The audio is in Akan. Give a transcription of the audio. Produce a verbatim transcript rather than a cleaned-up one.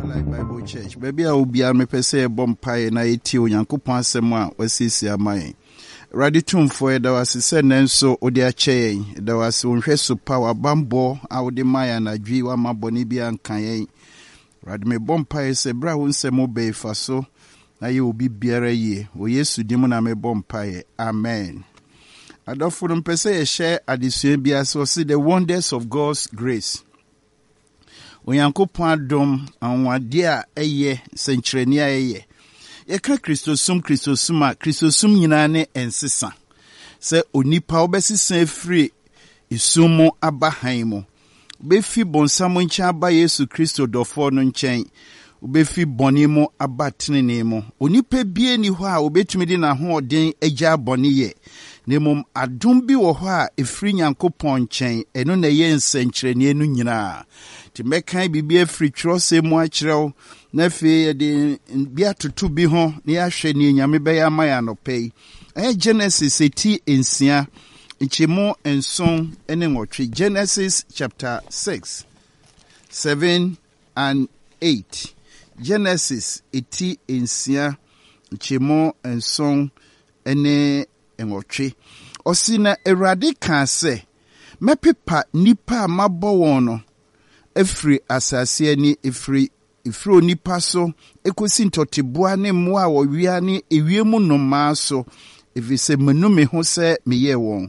Life Bible Church. Baby, I will be a me pese bompaye na eti onyankopon asem a wasisi amaye. Ready to for da was se nenso odi ache da was onhwe so power bambo a odi maya na dwi wa maboni bi ankan yen. Ready me bompaye se bra won se mo be fa so na ye obi biara ye. O Yesu dimu na me bompaye. Amen. Adofo mpese ye share adisue bia so see the wonders of God's grace. Onyankopon adom anwade a eye senkreni a eye. Yeka Kristosum Kristosum a Kristosum nyina ne ensesa. Se onipa obesisa free isumu abahan mu. Obefi bonsam nchen aba Yesu Kristo dofo no nchen. Obefi boni mu aba tenene mu. Onipa bie ni ho a obetumi di na ho odin agya boni ye. Nemum adom bi wo ho a efri Nyankopon nchen eno na ye nsenkreni enu nyina. Ti mekan bibia free trose mu akrew na fe de bia tutu bi ho na ya hwe ni nyame be ya maya no pei. Eh Genesis eti ensia nchemo enson ene nwotwe. Genesis chapter six, seven and eight. Genesis eti ensia nchemo enson ene nwotwe. Osina Erade kan se mepepa nipa mabo won no efri asase ani efri efri onipa so ekosi ntoteboa ne mmoa wo wia ne ewiemu no ma so efise menume ho se meye won